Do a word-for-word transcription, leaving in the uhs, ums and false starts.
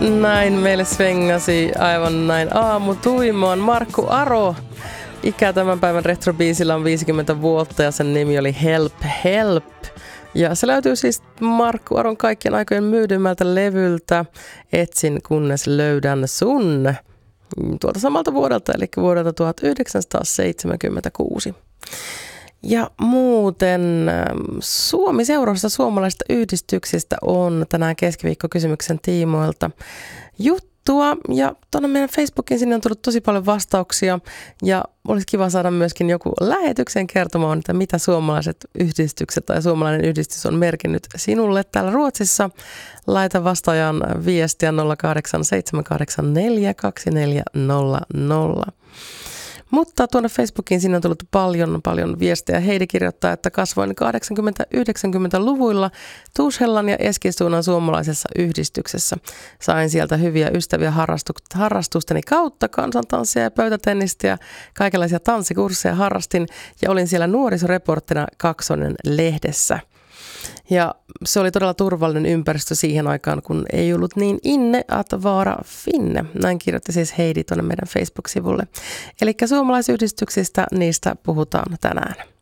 Näin meille svengasi aivan näin aamu tuimoon Markku Aro. Ikä tämän päivän retrobiisillä on viisikymmentä vuotta ja sen nimi oli Help Help. Ja se löytyy siis Markku Aron kaikkien aikojen myydymältä levyltä Etsin kunnes löydän sun. Tuolta samalta vuodelta, eli vuodelta tuhatyhdeksänsataaseitsemänkymmentäkuusi. Ja muuten Suomi-seurassa suomalaisista yhdistyksistä on tänään keskiviikkokysymyksen tiimoilta juttua. Ja tuonne meidän Facebookin sinne on tullut tosi paljon vastauksia. Ja olisi kiva saada myöskin joku lähetyksen kertomaan, että mitä suomalaiset yhdistykset tai suomalainen yhdistys on merkinnyt sinulle täällä Ruotsissa. Laita vastaajan viestiä nolla kahdeksan seitsemän kahdeksan neljä kaksi neljä nolla nolla. Mutta tuonne Facebookiin sinne on tullut paljon, paljon viestejä. Heidi kirjoittaa, että kasvoin kahdeksankymmentä-yhdeksänkymmentäluvuilla Tuushellan ja Eskilstunan suomalaisessa yhdistyksessä. Sain sieltä hyviä ystäviä harrastusteni kautta, kansantanssia ja pöytätennistä ja kaikenlaisia tanssikursseja harrastin ja olin siellä nuorisoreporttina Kaksonen lehdessä. Ja se oli todella turvallinen ympäristö siihen aikaan, kun ei ollut niin inne att vara finne. Näin kirjoitti siis Heidi tuonne meidän Facebook-sivulle. Eli suomalaisyhdistyksistä, niistä puhutaan tänään.